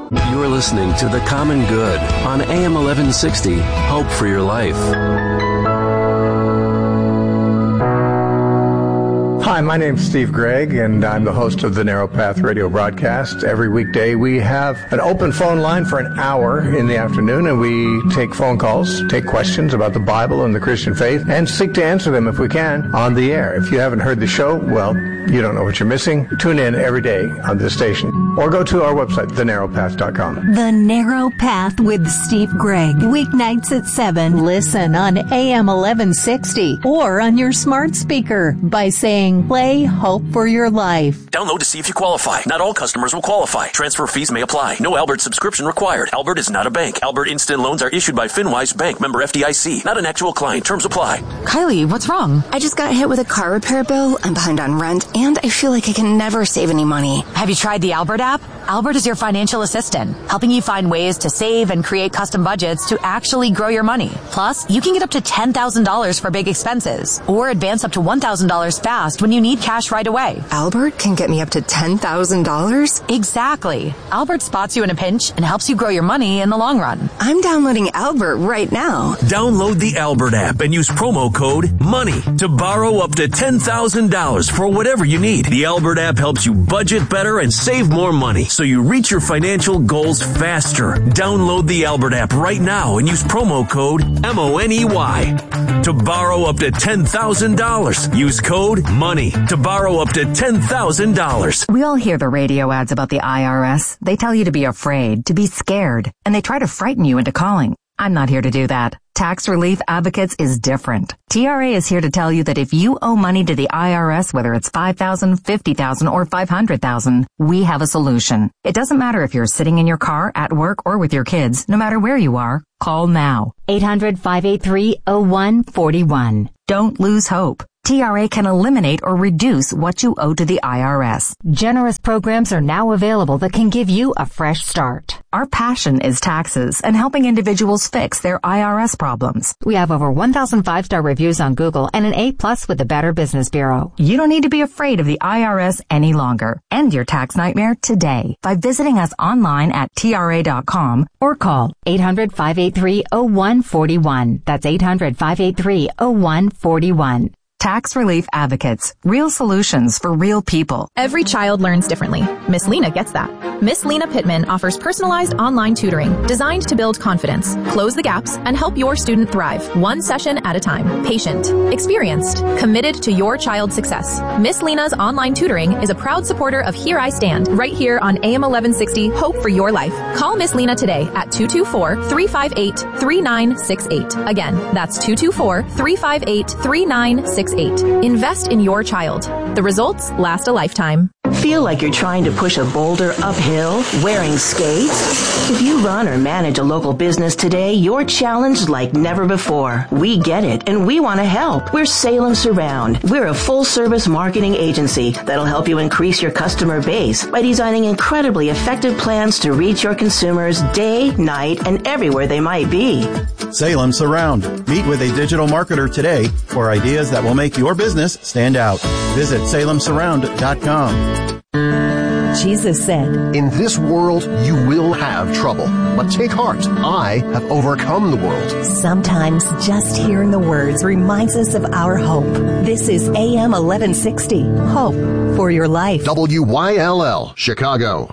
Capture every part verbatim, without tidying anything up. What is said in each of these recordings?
You are listening to The Common Good on A M eleven sixty, Hope for Your Life. Hi, my name's Steve Gregg, and I'm the host of the Narrow Path radio broadcast. Every weekday, we have an open phone line for an hour in the afternoon, and we take phone calls, take questions about the Bible and the Christian faith, and seek to answer them, if we can, on the air. If you haven't heard the show, well, you don't know what you're missing. Tune in every day on this station, or go to our website, the narrow path dot com. The Narrow Path with Steve Gregg. Weeknights at seven. Listen on A M eleven sixty or on your smart speaker by saying, play Hope for Your Life. Download to see if you qualify. Not all customers will qualify. Transfer fees may apply. No Albert subscription required. Albert is not a bank. Albert Instant Loans are issued by FinWise Bank, member F D I C. Not an actual client. Terms apply. Kylie, what's wrong? I just got hit with a car repair bill. I'm behind on rent, and I feel like I can never save any money. Have you tried the Albert app? Albert is your financial assistant, helping you find ways to save and create custom budgets to actually grow your money. Plus, you can get up to ten thousand dollars for big expenses, or advance up to one thousand dollars fast when you need cash right away. Albert can get me up to ten thousand dollars? Exactly. Albert spots you in a pinch and helps you grow your money in the long run. I'm downloading Albert right now. Download the Albert app and use promo code MONEY to borrow up to ten thousand dollars for whatever you need. The Albert app helps you budget better and save more money, so you reach your financial goals faster. Download the Albert app right now and use promo code M O N E Y to borrow up to ten thousand dollars. Use code MONEY to borrow up to ten thousand dollars. We all hear the radio ads about the I R S. They tell you to be afraid, to be scared, and they try to frighten you into calling. I'm not here to do that. Tax Relief Advocates is different. T R A is here to tell you that if you owe money to the I R S, whether it's five thousand dollars, fifty thousand dollars, or five hundred thousand dollars, we have a solution. It doesn't matter if you're sitting in your car, at work, or with your kids. No matter where you are, call now. eight hundred, five eight three, oh one four one. Don't lose hope. T R A can eliminate or reduce what you owe to the I R S. Generous programs are now available that can give you a fresh start. Our passion is taxes and helping individuals fix their I R S problems. We have over one thousand five-star reviews on Google and an A plus with the Better Business Bureau. You don't need to be afraid of the I R S any longer. End your tax nightmare today by visiting us online at T R A dot com or call eight hundred, five eight three, oh one four one. That's eight hundred, five eight three, oh one four one. Tax Relief Advocates. Real solutions for real people. Every child learns differently. Miss Lena gets that. Miss Lena Pittman offers personalized online tutoring designed to build confidence, close the gaps, and help your student thrive, one session at a time. Patient, experienced, committed to your child's success. Miss Lena's online tutoring is a proud supporter of Here I Stand, right here on A M eleven sixty, Hope for Your Life. Call Miss Lena today at two two four, three five eight, three nine six eight. Again, that's two two four, three five eight, three nine six eight. Invest in your child. The results last a lifetime. Feel like you're trying to push a boulder uphill wearing skates? If you run or manage a local business today, you're challenged like never before. We get it, and we want to help. We're Salem Surround. We're a full-service marketing agency that'll help you increase your customer base by designing incredibly effective plans to reach your consumers day, night, and everywhere they might be. Salem Surround. Meet with a digital marketer today for ideas that will make your business stand out. Visit salem surround dot com. Jesus said, "In this world you will have trouble, but take heart. I have overcome the world." Sometimes just hearing the words reminds us of our hope. This is A M eleven sixty, Hope for Your Life. W Y L L, Chicago.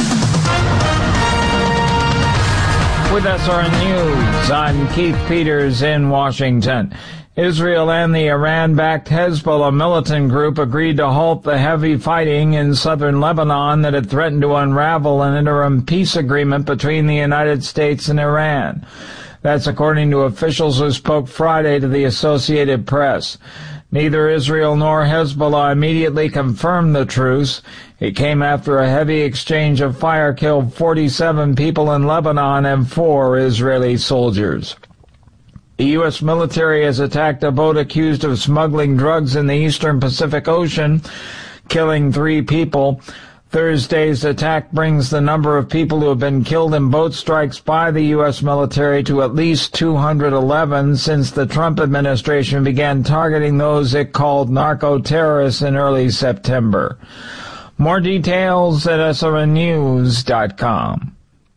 With S R N News, I'm Keith Peters in Washington. Israel and the Iran-backed Hezbollah militant group agreed to halt the heavy fighting in southern Lebanon that had threatened to unravel an interim peace agreement between the United States and Iran. That's according to officials who spoke Friday to the Associated Press. Neither Israel nor Hezbollah immediately confirmed the truce. It came after a heavy exchange of fire killed forty-seven people in Lebanon and four Israeli soldiers. The U S military has attacked a boat accused of smuggling drugs in the eastern Pacific Ocean, killing three people. Thursday's attack brings the number of people who have been killed in boat strikes by the U S military to at least two hundred eleven since the Trump administration began targeting those it called narco-terrorists in early September. More details at S R N news dot com.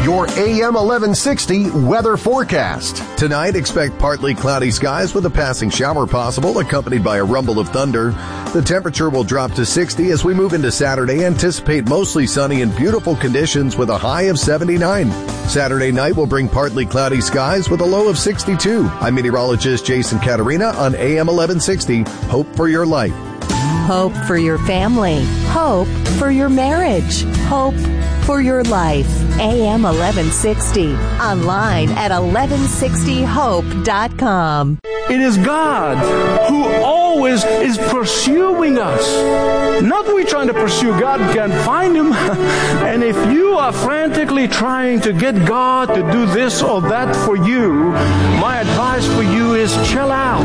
your A M eleven sixty weather forecast. Tonight, expect partly cloudy skies with a passing shower possible, accompanied by a rumble of thunder. The temperature will drop to sixty as we move into Saturday. Anticipate mostly sunny and beautiful conditions with a high of seventy-nine. Saturday night will bring partly cloudy skies with a low of sixty-two. I'm meteorologist Jason Caterina on A M eleven sixty. Hope for your life. Hope for your family. Hope for your marriage. Hope for your life. A M eleven sixty. Online at eleven sixty hope dot com. It is God who always is pursuing us. Not we trying to pursue God, can't find Him. And if you are frantically trying to get God to do this or that for you, my advice for you is chill out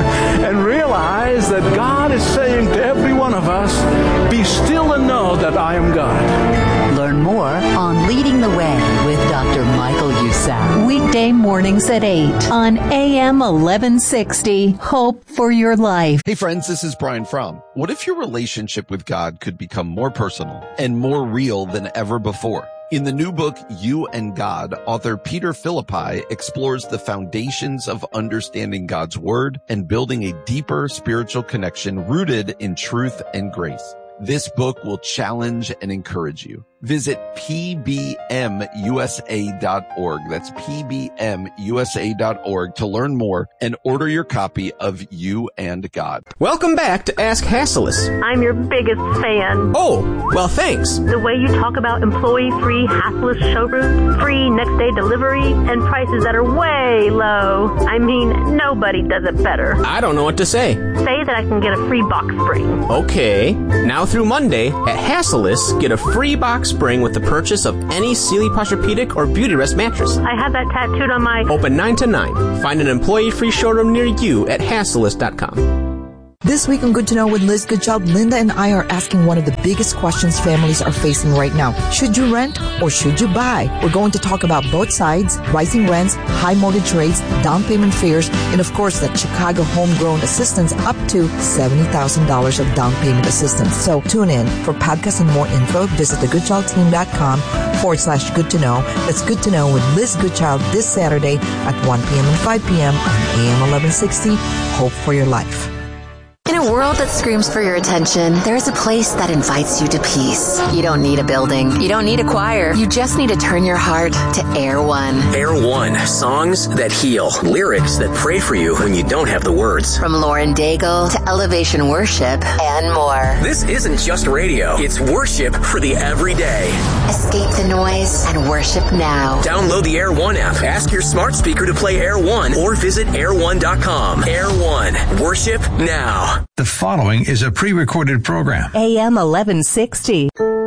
and realize that God is saying to every one of us, be still and know that I am God. Learn more on Leading the Way with Doctor Michael Youssef. Weekday mornings at eight on A M eleven sixty. Hope for your life. Hey friends, this is Brian Fromm. What if your relationship with God could become more personal and more real than ever before? In the new book, You and God, author Peter Philippi explores the foundations of understanding God's Word and building a deeper spiritual connection rooted in truth and grace. This book will challenge and encourage you. Visit P B M U S A dot org. That's P B M U S A dot org to learn more and order your copy of You and God. Welcome back to Ask Hassleus. I'm your biggest fan. Oh, well, thanks. The way you talk about employee-free Hassleus showroom, free next-day delivery, and prices that are way low. I mean, nobody does it better. I don't know what to say. Say that I can get a free box spring. Okay. Now through Monday, at Hassleus, get a free box spring with the purchase of any Sealy Posturepedic or Beautyrest mattress. I have that tattooed on my... Open nine to nine. Find an employee-free showroom near you at hassleus dot com. This week on Good to Know with Liz Goodchild, Linda and I are asking one of the biggest questions families are facing right now. Should you rent or should you buy? We're going to talk about both sides, rising rents, high mortgage rates, down payment fears, and of course that Chicago homegrown assistance up to seventy thousand dollars of down payment assistance. So tune in. For podcasts and more info, visit thegoodchildteam.com forward slash good to know. That's Good to Know with Liz Goodchild this Saturday at one p.m. and five p.m. on A M eleven sixty. Hope for your life. In a world that screams for your attention, there's a place that invites you to peace. You don't need a building. You don't need a choir. You just need to turn your heart to Air One. Air One. Songs that heal. Lyrics that pray for you when you don't have the words. From Lauren Daigle to Elevation Worship and more. This isn't just radio. It's worship for the everyday. Escape the noise and worship now. Download the Air One app. Ask your smart speaker to play Air One or visit air one dot com. Air One. Worship now. The following is a pre-recorded program. A M eleven sixty.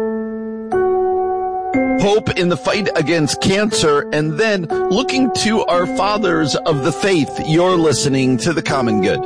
Hope in the fight against cancer, and then looking to our fathers of the faith. You're listening to The Common Good.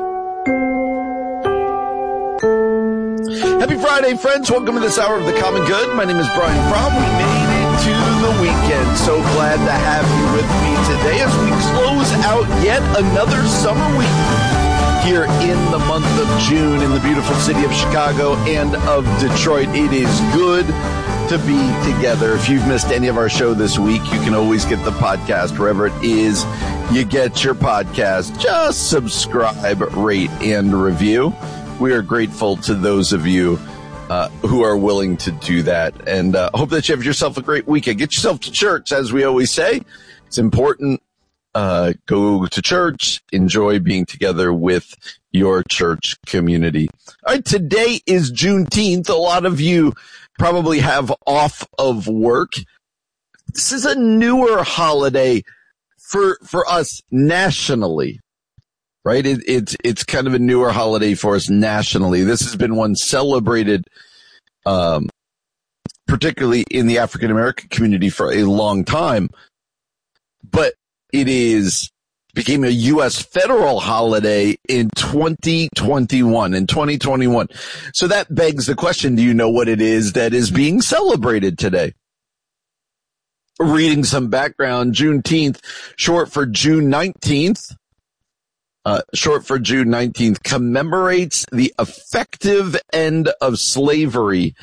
Happy Friday, friends. Welcome to this hour of The Common Good. My name is Brian Fromm. We made it to the weekend. So glad to have you with me today as we close out yet another summer week here in the month of June in the beautiful city of Chicago and of Detroit. It is good to be together. If you've missed any of our show this week, you can always get the podcast wherever it is you get your podcast. Just subscribe, rate, and review. We are grateful to those of you uh, who are willing to do that, and uh, hope that you have yourself a great weekend. Get yourself to church, as we always say. It's important. Uh, go to church, enjoy being together with your church community. All right, today is Juneteenth. A lot of you probably have off of work. This is a newer holiday for, for us nationally, right? It, it's, it's kind of a newer holiday for us nationally. This has been one celebrated, um, particularly in the African American community for a long time, but it is became a U S federal holiday in twenty twenty-one, in twenty twenty-one. So that begs the question, do you know what it is that is being celebrated today? Reading some background, Juneteenth, short for June nineteenth, uh, short for June nineteenth, commemorates the effective end of slavery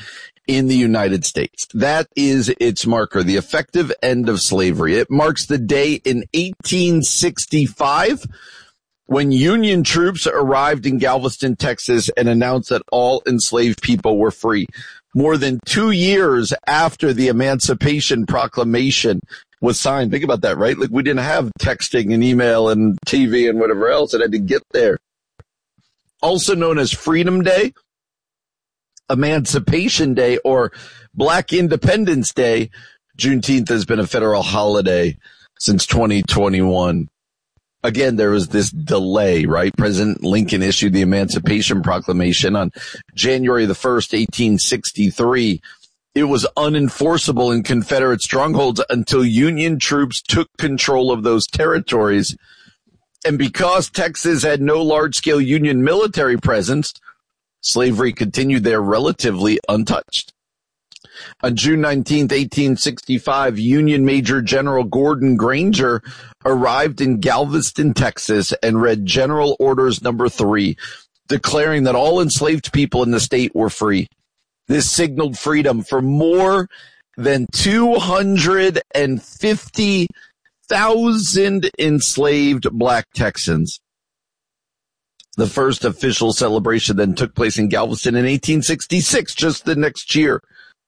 in the United States. That is its marker, the effective end of slavery. It marks the day in eighteen sixty-five when Union troops arrived in Galveston, Texas, and announced that all enslaved people were free. More than two years after the Emancipation Proclamation was signed. Think about that, right? Like, we didn't have texting and email and T V and whatever else. It had to get there. Also known as Freedom Day, Emancipation Day, or Black Independence Day, Juneteenth has been a federal holiday since twenty twenty-one. Again, there was this delay, right? President Lincoln issued the Emancipation Proclamation on January the first, eighteen sixty-three. It was unenforceable in Confederate strongholds until Union troops took control of those territories. And because Texas had no large-scale Union military presence, slavery continued there relatively untouched. On June nineteenth, eighteen sixty-five, Union Major General Gordon Granger arrived in Galveston, Texas, and read General Orders Number Three, declaring that all enslaved people in the state were free. This signaled freedom for more than two hundred fifty thousand enslaved Black Texans. The first official celebration then took place in Galveston in eighteen sixty-six, just the next year.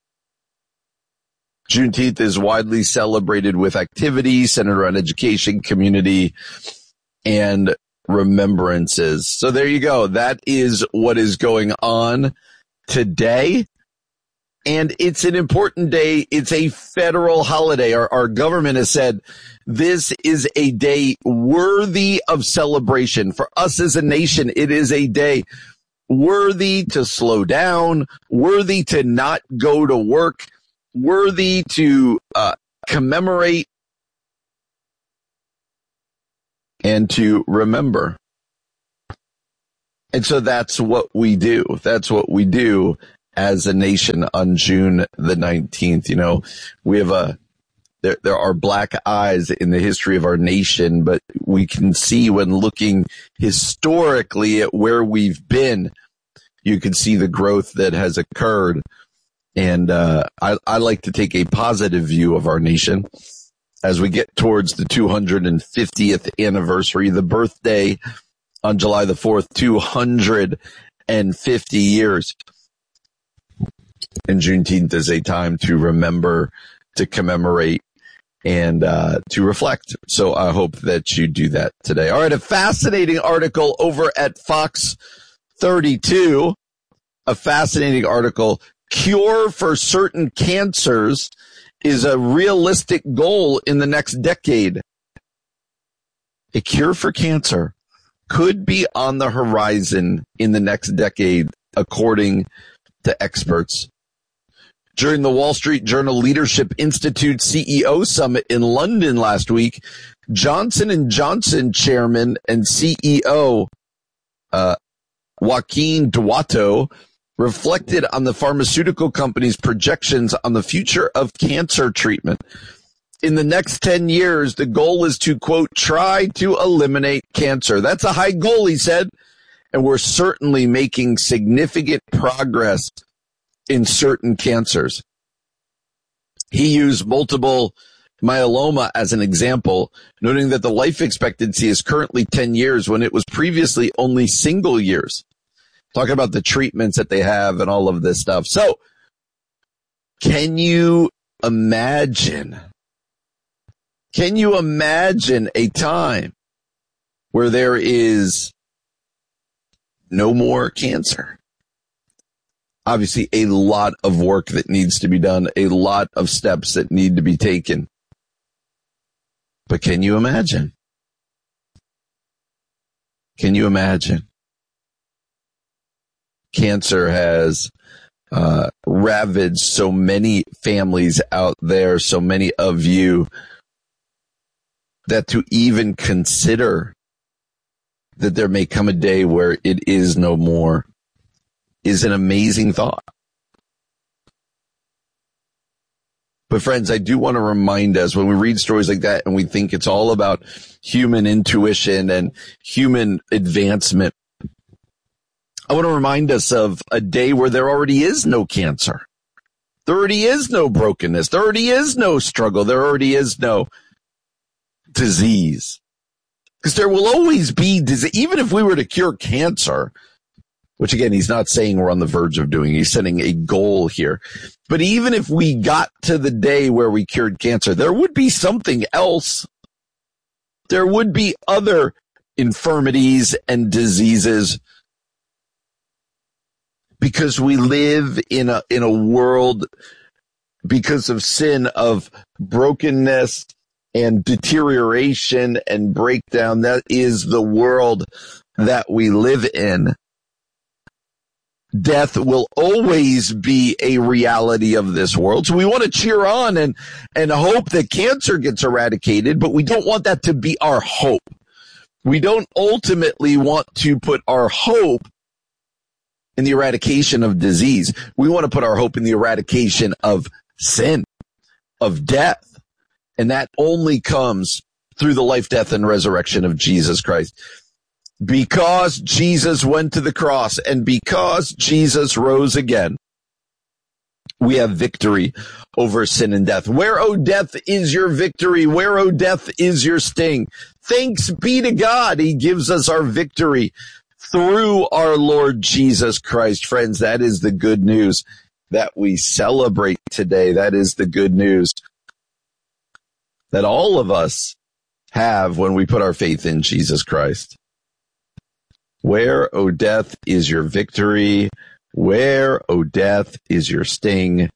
Juneteenth is widely celebrated with activities centered around education, community, and remembrances. So there you go. That is what is going on today. And it's an important day. It's a federal holiday. Our, our government has said this is a day worthy of celebration. For us as a nation, it is a day worthy to slow down, worthy to not go to work, worthy to uh, commemorate and to remember. And so that's what we do. That's what we do as a nation on June the nineteenth. You know, we have a, there, there are black eyes in the history of our nation, but we can see when looking historically at where we've been, you can see the growth that has occurred. And uh, I, I like to take a positive view of our nation as we get towards the two hundred fiftieth anniversary, the birthday on July the fourth, two hundred fifty years. And Juneteenth is a time to remember, to commemorate, and uh, to reflect. So I hope that you do that today. All right, a fascinating article over at Fox thirty-two, a fascinating article. Cure for certain cancers is a realistic goal in the next decade. A cure for cancer could be on the horizon in the next decade, according to experts. During the Wall Street Journal Leadership Institute C E O Summit in London last week, Johnson and Johnson chairman and C E O uh, Joaquin Duato reflected on the pharmaceutical company's projections on the future of cancer treatment. In the next ten years, the goal is to, quote, try to eliminate cancer. That's a high goal, he said, and we're certainly making significant progress in certain cancers. He used multiple myeloma as an example, noting that the life expectancy is currently ten years when it was previously only single years. Talking about the treatments that they have and all of this stuff. So, can you imagine, can you imagine a time where there is no more cancer? Obviously, a lot of work that needs to be done, a lot of steps that need to be taken. But can you imagine? Can you imagine? Cancer has uh, ravaged so many families out there, so many of you, that to even consider that there may come a day where it is no more is an amazing thought. But friends, I do want to remind us when we read stories like that and we think it's all about human intuition and human advancement, I want to remind us of a day where there already is no cancer. There already is no brokenness. There already is no struggle. There already is no disease. Because there will always be disease. Even if we were to cure cancer, which again, he's not saying we're on the verge of doing, he's setting a goal here. But even if we got to the day where we cured cancer, there would be something else. There would be other infirmities and diseases, because we live in a, in a world, because of sin, of brokenness and deterioration and breakdown. That is the world that we live in. Death will always be a reality of this world. So we want to cheer on and, and hope that cancer gets eradicated, but we don't want that to be our hope. We don't ultimately want to put our hope in the eradication of disease. We want to put our hope in the eradication of sin, of death. And that only comes through the life, death, and resurrection of Jesus Christ. Because Jesus went to the cross and because Jesus rose again, we have victory over sin and death. Where, O death, is your victory? Where, O death, is your sting? Thanks be to God. He gives us our victory through our Lord Jesus Christ. Friends, that is the good news that we celebrate today. That is the good news that all of us have when we put our faith in Jesus Christ. Where, O death, is your victory? Where, O death, is your sting?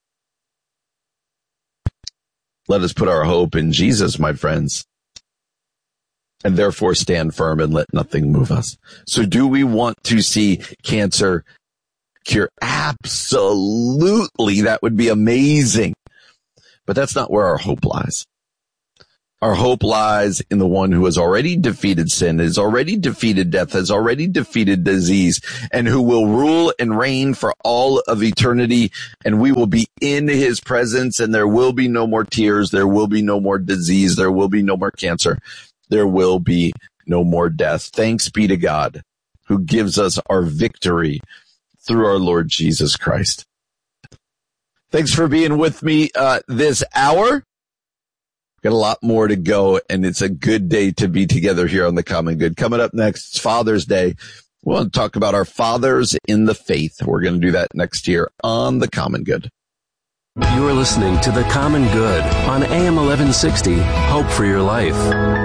Let us put our hope in Jesus, my friends, and therefore stand firm and let nothing move us. So do we want to see cancer cure? Absolutely. That would be amazing. But that's not where our hope lies. Our hope lies in the one who has already defeated sin, has already defeated death, has already defeated disease, and who will rule and reign for all of eternity. And we will be in his presence, and there will be no more tears. There will be no more disease. There will be no more cancer. There will be no more death. Thanks be to God, who gives us our victory through our Lord Jesus Christ. Thanks for being with me uh, this hour. Got a lot more to go, and it's a good day to be together here on The Common Good. Coming up next, it's Father's Day. We want to talk about our fathers in the faith. We're going to do that next year on The Common Good. You're listening to The Common Good on A M eleven sixty, Hope for Your Life.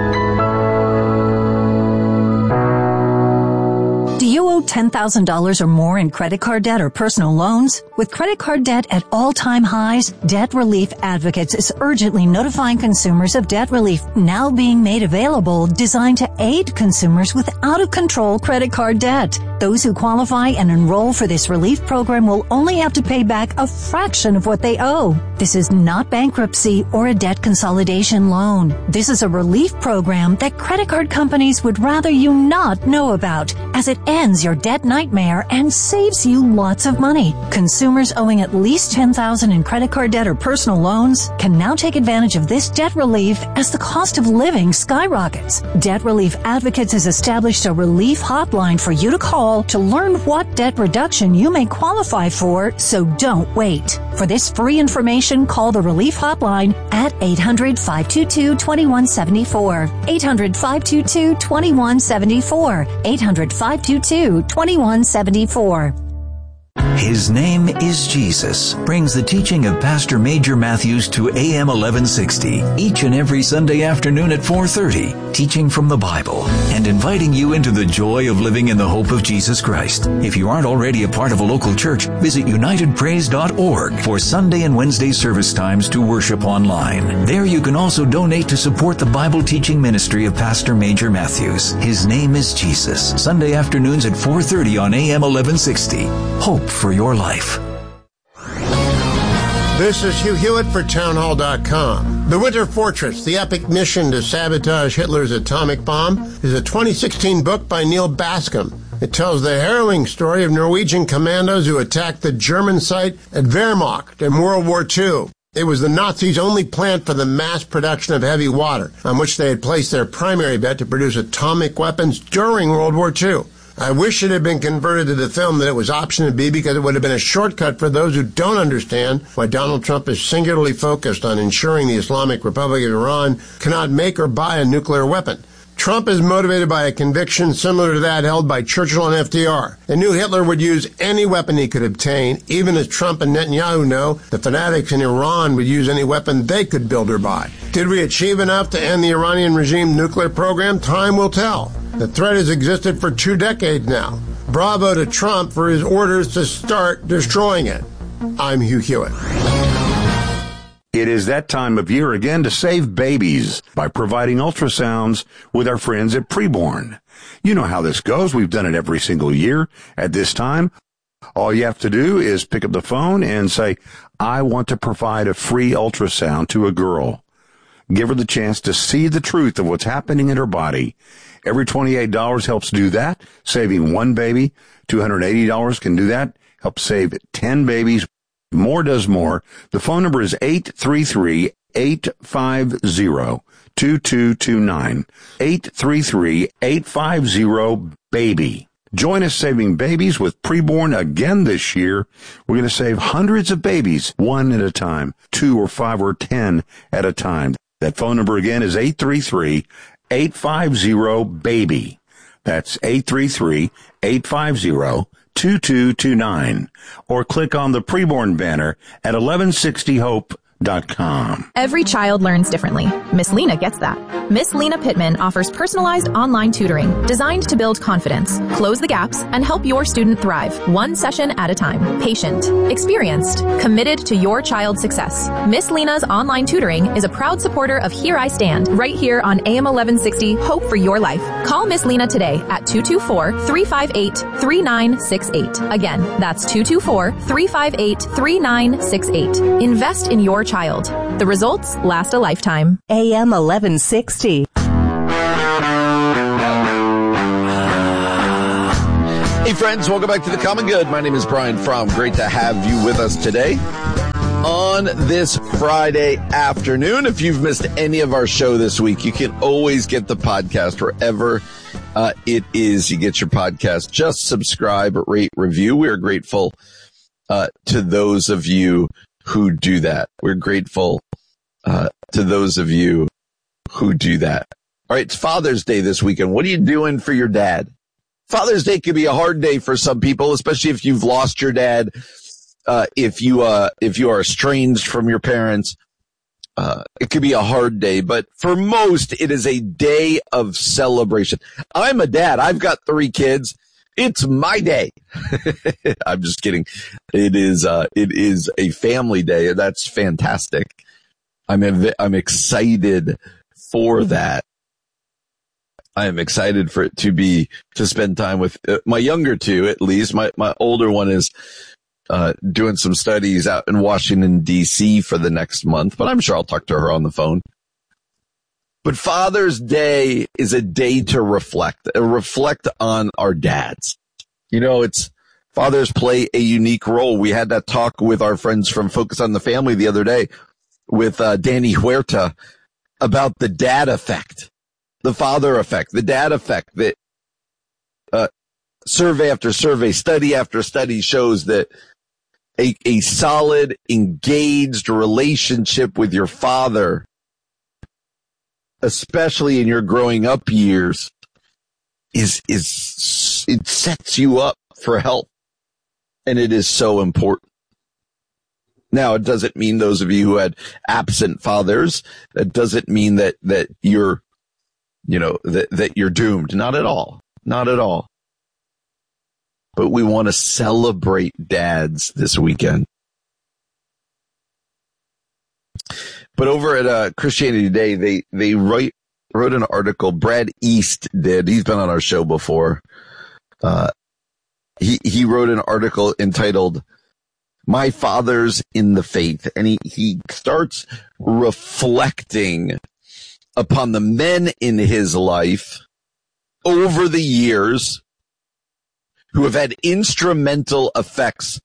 Do you owe ten thousand dollars or more in credit card debt or personal loans? With credit card debt at all-time highs, Debt Relief Advocates is urgently notifying consumers of debt relief now being made available, designed to aid consumers with out-of-control credit card debt. Those who qualify and enroll for this relief program will only have to pay back a fraction of what they owe. This is not bankruptcy or a debt consolidation loan. This is a relief program that credit card companies would rather you not know about, as it ends your debt nightmare and saves you lots of money. Consumers owing at least ten thousand dollars in credit card debt or personal loans can now take advantage of this debt relief as the cost of living skyrockets. Debt Relief Advocates has established a relief hotline for you to call to learn what debt reduction you may qualify for, so don't wait. For this free information, call the Relief Hotline at eight hundred, five two two, two one seven four. eight hundred, five two two, two one seven four. eight hundred, five two two, two one seven four. His name is Jesus brings the teaching of Pastor Major Matthews to A M eleven sixty each and every Sunday afternoon at four thirty, teaching from the Bible and inviting you into the joy of living in the hope of Jesus Christ. If you aren't already a part of a local church, visit united praise dot org for Sunday and Wednesday service times to worship online. There you can also donate to support the Bible teaching ministry of Pastor Major Matthews. His name is Jesus. Sunday afternoons at four thirty on A M eleven sixty. Hope for your life. This is Hugh Hewitt for townhall dot com. The Winter Fortress, the epic mission to sabotage Hitler's atomic bomb, is a twenty sixteen book by Neil Bascom. It tells the harrowing story of Norwegian commandos who attacked the German site at Wehrmacht in World War Two. It was the Nazis' only plant for the mass production of heavy water, on which they had placed their primary bet to produce atomic weapons during World War Two. I wish it had been converted to the film that it was optioned to be, because it would have been a shortcut for those who don't understand why Donald Trump is singularly focused on ensuring the Islamic Republic of Iran cannot make or buy a nuclear weapon. Trump is motivated by a conviction similar to that held by Churchill and F D R. They knew Hitler would use any weapon he could obtain, even as Trump and Netanyahu know the fanatics in Iran would use any weapon they could build or buy. Did we achieve enough to end the Iranian regime nuclear program? Time will tell. The threat has existed for two decades now. Bravo to Trump for his orders to start destroying it. I'm Hugh Hewitt. It is that time of year again to save babies by providing ultrasounds with our friends at Preborn. You know how this goes. We've done it every single year at this time. All you have to do is pick up the phone and say, I want to provide a free ultrasound to a girl. Give her the chance to see the truth of what's happening in her body. Every twenty-eight dollars helps do that, saving one baby. two hundred eighty dollars can do that, help save ten babies. More does more. The phone number is eight three three, eight five zero, two two two nine. eight three three, eight five zero, BABY. Join us saving babies with Preborn again this year. We're going to save hundreds of babies, one at a time, two or five or ten at a time. That phone number again is eight three three, eight five zero, BABY. That's eight three three, eight five zero, two two two nine. Or click on the Preborn banner at eleven sixty hope dot com. Every child learns differently. Miss Lena gets that. Miss Lena Pittman offers personalized online tutoring designed to build confidence, close the gaps, and help your student thrive, one session at a time. Patient, experienced, committed to your child's success. Miss Lena's online tutoring is a proud supporter of Here I Stand, right here on A M eleven sixty, Hope for Your Life. Call Miss Lena today at two two four, three five eight, three nine six eight. Again, that's two two four, three five eight, three nine six eight. Invest in your child. The results last a lifetime. A M eleven sixty. Hey friends, welcome back to The Common Good. My name is Brian Fromm. Great to have you with us today on this Friday afternoon. If you've missed any of our show this week, you can always get the podcast wherever uh, it is. You get your podcast. Just subscribe, rate, review. We are grateful uh, to those of you who do that. We're grateful uh, to those of you who do that. All right, it's Father's Day this weekend. What are you doing for your dad? Father's Day can be a hard day for some people, especially if you've lost your dad, uh, if you uh, if you are estranged from your parents. Uh, it could be a hard day, but for most, it is a day of celebration. I'm a dad. I've got three kids. It's my day. I'm just kidding. It is, uh, it is a family day, and that's fantastic. I'm, ev- I'm excited for that. I am excited for it to be, to spend time with uh, my younger two, at least. My, my older one is, uh, doing some studies out in Washington, D C for the next month, but I'm sure I'll talk to her on the phone. But Father's Day is a day to reflect, uh, reflect on our dads. You know, it's, fathers play a unique role. We had that talk with our friends from Focus on the Family the other day with, uh, Danny Huerta about the dad effect, the father effect, the dad effect that, uh, survey after survey, study after study shows that a, a solid, engaged relationship with your father, especially in your growing up years, is, is, it sets you up for health. And it is so important. Now, it doesn't mean those of you who had absent fathers, that doesn't mean that, that you're, you know, that, that you're doomed. Not at all. Not at all. But we want to celebrate dads this weekend. But over at uh, Christianity Today, they they write wrote an article. Brad East did. He's been on our show before. Uh, he he wrote an article entitled "My Fathers in the Faith," and he he starts reflecting upon the men in his life over the years who have had instrumental effects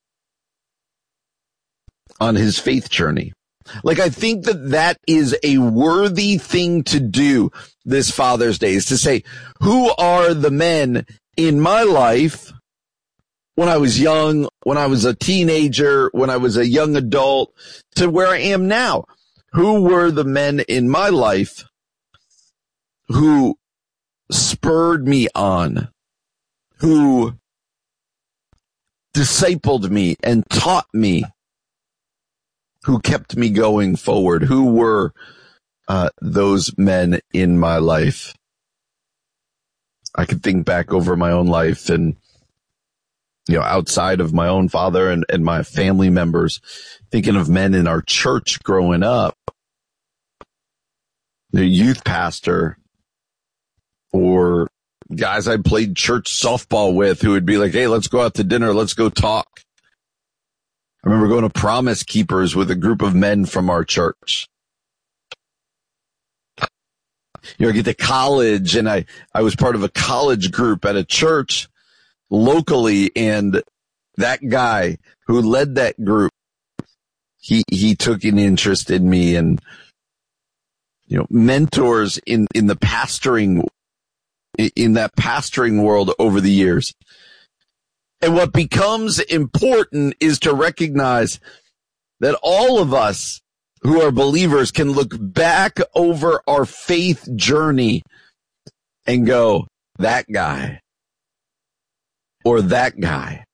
on his faith journey. Like, I think that that is a worthy thing to do this Father's Day, is to say, who are the men in my life, when I was young, when I was a teenager, when I was a young adult, to where I am now? Who were the men in my life who spurred me on, who discipled me and taught me, who kept me going forward? Who were uh, those men in my life? I could think back over my own life and, you know, outside of my own father and, and my family members, thinking of men in our church growing up, the youth pastor, or guys I played church softball with who would be like, hey, let's go out to dinner. Let's go talk. I remember going to Promise Keepers with a group of men from our church. You know, I get to college, and I, I was part of a college group at a church locally, and that guy who led that group, he, he took an interest in me, and, you know, mentors in, in the pastoring, in that pastoring world over the years. And what becomes important is to recognize that all of us who are believers can look back over our faith journey and go, that guy or that guy.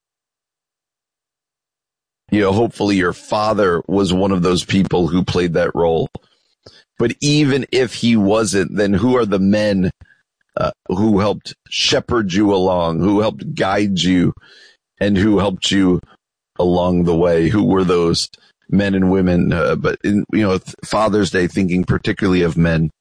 You know, hopefully your father was one of those people who played that role. But even if he wasn't, then who are the men uh, who helped shepherd you along, who helped guide you, and who helped you along the way? Who were those men and women? Uh, but, in, you know, Father's Day, thinking particularly of men.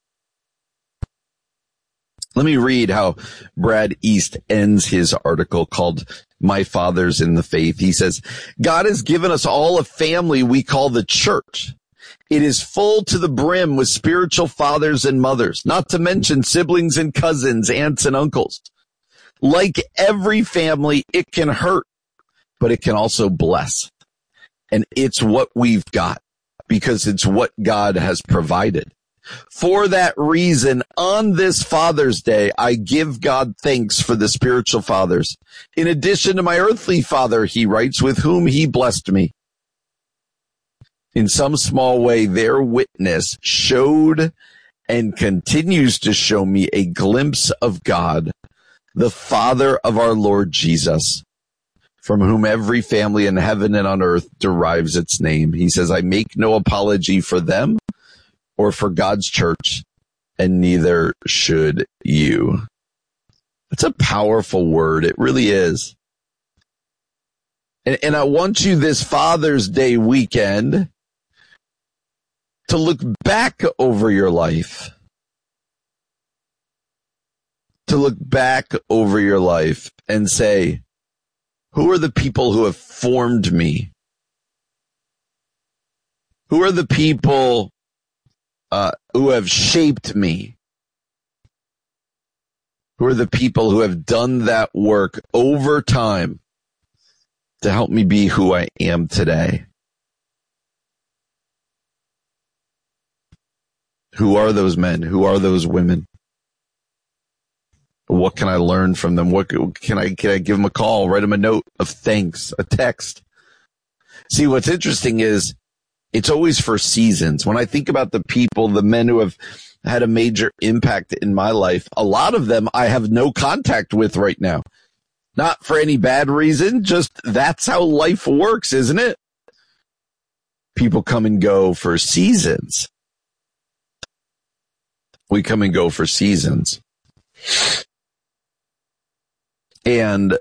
Let me read how Brad East ends his article called My Fathers in the Faith. He says, God has given us all a family we call the church. It is full to the brim with spiritual fathers and mothers, not to mention siblings and cousins, aunts and uncles. Like every family, it can hurt, but it can also bless. And it's what we've got because it's what God has provided. For that reason, on this Father's Day, I give God thanks for the spiritual fathers. In addition to my earthly father, he writes, with whom he blessed me. In some small way, their witness showed and continues to show me a glimpse of God, the Father of our Lord Jesus, from whom every family in heaven and on earth derives its name. He says, I make no apology for them or for God's church, and neither should you. It's a powerful word. It really is. And, and I want you this Father's Day weekend to look back over your life. To look back over your life and say, who are the people who have formed me? Who are the people uh, who have shaped me? Who are the people who have done that work over time to help me be who I am today? Who are those men? Who are those women? What can I learn from them? What can I, can I give them a call, write them a note of thanks, a text? See, what's interesting is it's always for seasons. When I think about the people, the men who have had a major impact in my life, a lot of them I have no contact with right now. Not for any bad reason, just that's how life works, isn't it? People come and go for seasons. We come and go for seasons. And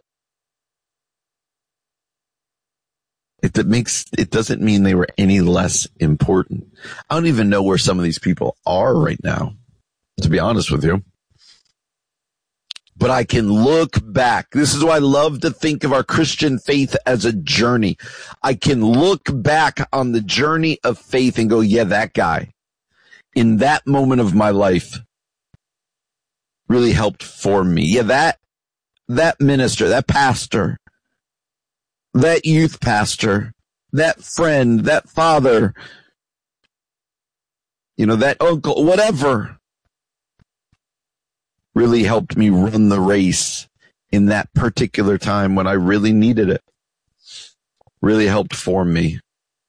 it, it makes, it doesn't mean they were any less important. I don't even know where some of these people are right now, to be honest with you. But I can look back. This is why I love to think of our Christian faith as a journey. I can look back on the journey of faith and go, yeah, that guy in that moment of my life really helped form me. Yeah, that, that minister, that pastor, that youth pastor, that friend, that father, you know, that uncle, whatever, really helped me run the race in that particular time when I really needed it. Really helped form me.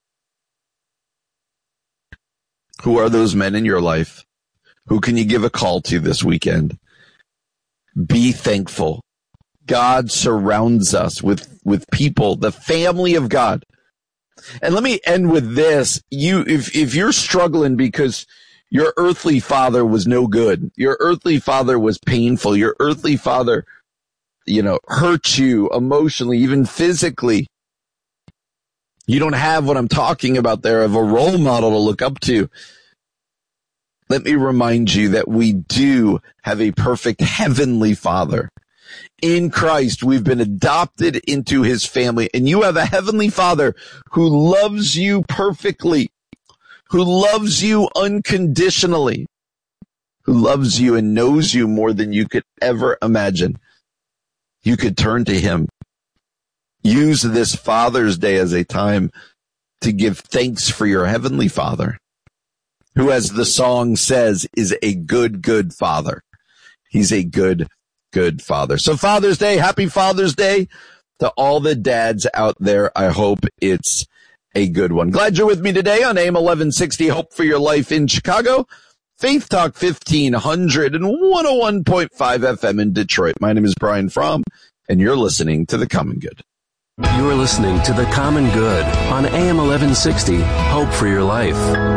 Who are those men in your life? Who can you give a call to this weekend? Be thankful. God surrounds us with, with people, the family of God. And let me end with this. You, if, if you're struggling because your earthly father was no good, your earthly father was painful, your earthly father, you know, hurt you emotionally, even physically, you don't have what I'm talking about there of a role model to look up to. Let me remind you that we do have a perfect heavenly Father. In Christ, we've been adopted into his family, and you have a heavenly Father who loves you perfectly, who loves you unconditionally, who loves you and knows you more than you could ever imagine. You could turn to him. Use this Father's Day as a time to give thanks for your heavenly Father, who, as the song says, is a good, good Father. He's a good, good Father. So Father's Day, happy Father's Day to all the dads out there. I hope it's a good one. Glad you're with me today on A M eleven sixty, Hope for Your Life in Chicago, Faith Talk fifteen hundred and one oh one point five F M in Detroit. My name is Brian Fromm, and you're listening to The Common Good. You're listening to The Common Good on A M eleven sixty, Hope for Your Life.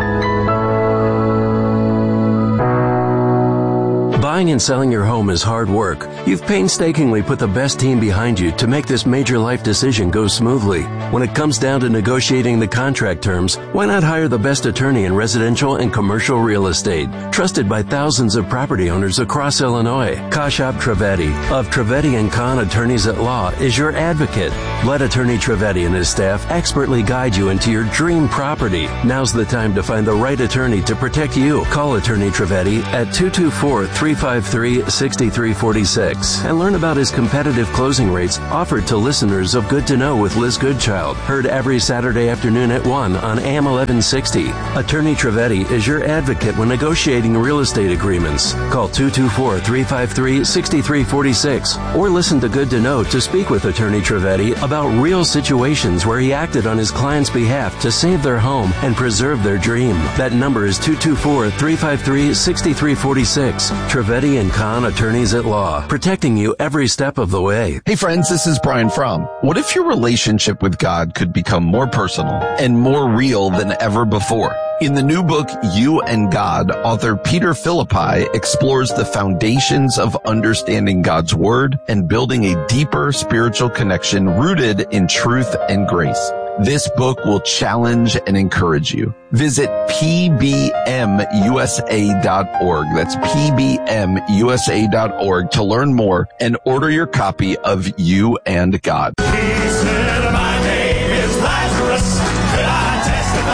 Buying and selling your home is hard work. You've painstakingly put the best team behind you to make this major life decision go smoothly. When it comes down to negotiating the contract terms, why not hire the best attorney in residential and commercial real estate, trusted by thousands of property owners across Illinois? Kashab Trivedi of Trivedi and Kahn Attorneys at Law is your advocate. Let Attorney Trivedi and his staff expertly guide you into your dream property. Now's the time to find the right attorney to protect you. Call Attorney Trivedi at two two four, three five three, six three four six and learn about his competitive closing rates offered to listeners of Good to Know with Liz Goodchild. Heard every Saturday afternoon at one on A M eleven sixty. Attorney Trivedi is your advocate when negotiating real estate agreements. Call two two four, three five three, six three four six or listen to Good to Know to speak with Attorney Trivedi about real situations where he acted on his client's behalf to save their home and preserve their dream. That number is two two four, three five three, six three four six. Trivedi and Kahn Attorneys at Law, protecting you every step of the way. Hey friends, this is Brian Fromm. What if your relationship with God could become more personal and more real than ever before? In the new book, You and God, author Peter Philippi explores the foundations of understanding God's Word and building a deeper spiritual connection rooted in truth and grace. This book will challenge and encourage you. Visit P B M U S A dot org. That's P B M U S A dot org to learn more and order your copy of You and God. He said, my name is Lazarus. Could I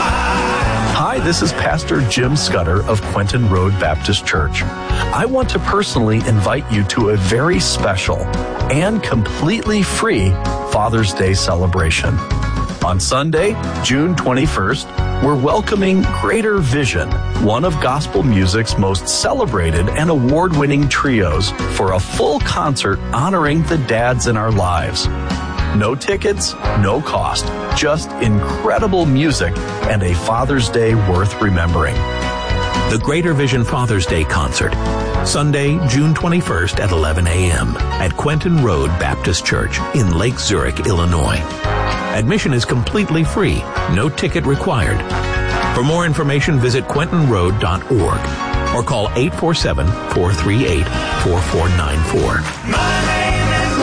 testify? Hi, this is Pastor Jim Scudder of Quentin Road Baptist Church. I want to personally invite you to a very special and completely free Father's Day celebration. On Sunday, June twenty-first, we're welcoming Greater Vision, one of gospel music's most celebrated and award-winning trios, for a full concert honoring the dads in our lives. No tickets, no cost, just incredible music and a Father's Day worth remembering. The Greater Vision Father's Day Concert, Sunday, June twenty-first at eleven a.m. at Quentin Road Baptist Church in Lake Zurich, Illinois. Admission is completely free, no ticket required. For more information, visit quentin road dot org or call eight four seven, four three eight, four four nine four. My name is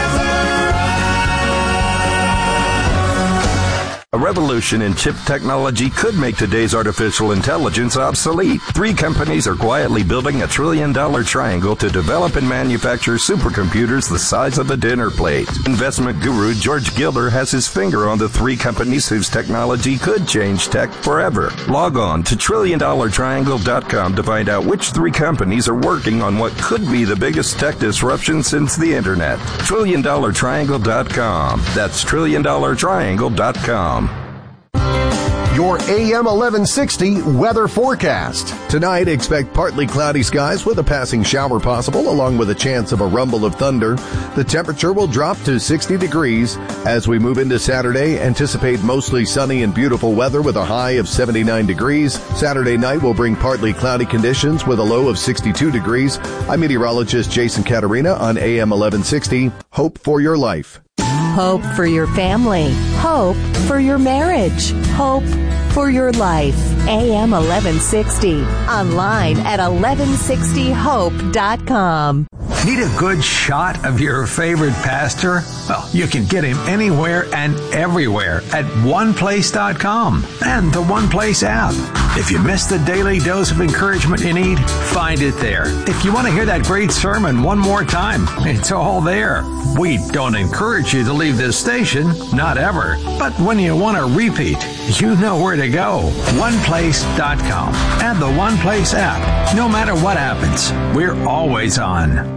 A revolution in chip technology could make today's artificial intelligence obsolete. Three companies are quietly building a trillion-dollar triangle to develop and manufacture supercomputers the size of a dinner plate. Investment guru George Gilder has his finger on the three companies whose technology could change tech forever. Log on to trillion dollar triangle dot com to find out which three companies are working on what could be the biggest tech disruption since the internet. trillion dollar triangle dot com. That's trillion dollar triangle dot com. your A M eleven sixty weather forecast. Tonight, expect partly cloudy skies with a passing shower possible, along with a chance of a rumble of thunder. The temperature will drop to sixty degrees. As we move into Saturday, anticipate mostly sunny and beautiful weather with a high of seventy-nine degrees. Saturday night will bring partly cloudy conditions with a low of sixty-two degrees. I'm meteorologist Jason Caterina on A M eleven sixty. Hope for your life. Hope for your family. Hope for your marriage. Hope for your life. A M eleven sixty. Online at eleven sixty hope dot com. Need a good shot of your favorite pastor? Well, you can get him anywhere and everywhere at one place dot com and the One Place app. If you missed the daily dose of encouragement you need, find it there. If you want to hear that great sermon one more time, it's all there. We don't encourage you to leave this station, not ever. But when you want to repeat, you know where to go. one place dot com and the One Place app. No matter what happens, we're always on.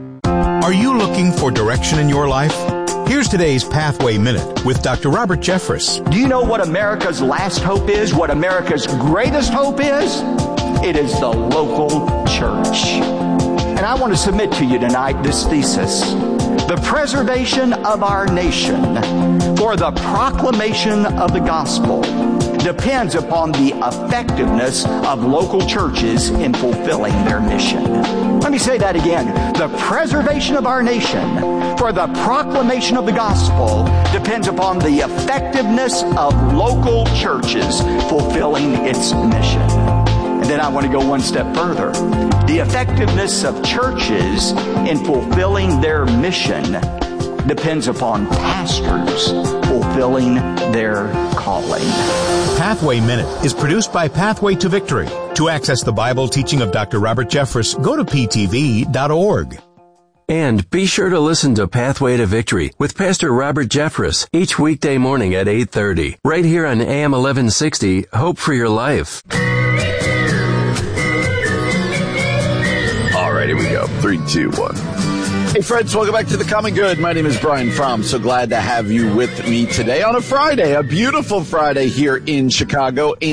Are you looking for direction in your life? Here's today's Pathway Minute with Doctor Robert Jeffress. Do you know what America's last hope is? What America's greatest hope is? It is the local church. And I want to submit to you tonight this thesis. The preservation of our nation for the proclamation of the gospel depends upon the effectiveness of local churches in fulfilling their mission. Let me say that again. The preservation of our nation for the proclamation of the gospel depends upon the effectiveness of local churches fulfilling its mission. And then I want to go one step further. The effectiveness of churches in fulfilling their mission depends upon pastors fulfilling their calling. Pathway Minute is produced by Pathway to Victory. To access the Bible teaching of Doctor Robert Jeffress, go to p t v dot org. And be sure to listen to Pathway to Victory with Pastor Robert Jeffress each weekday morning at eight thirty, right here on A M eleven sixty, Hope for Your Life. All right, here we go. Three, two, one. Hey friends, welcome back to The Common Good. My name is Brian Fromm. So glad to have you with me today on a Friday, a beautiful Friday here in Chicago.